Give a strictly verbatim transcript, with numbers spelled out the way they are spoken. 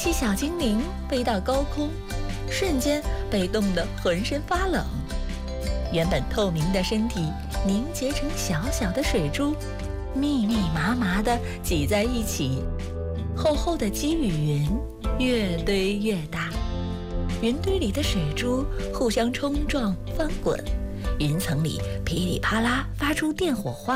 奇小精灵飞到高空，瞬间被冻得浑身发冷。原本透明的身体凝结成小小的水珠，密密麻麻地挤在一起。厚厚的积雨云越堆越大，云堆里的水珠互相冲撞翻滚，云层里噼里啪啦发出电火花。